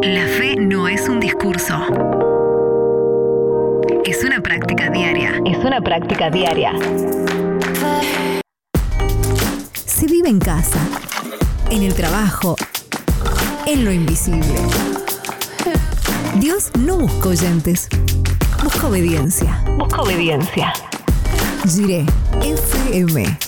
La fe no es un discurso. Es una práctica diaria. Es una práctica diaria. Se vive en casa, en el trabajo, en lo invisible. Dios no busca oyentes, busca obediencia. Busca obediencia. Jiré FM.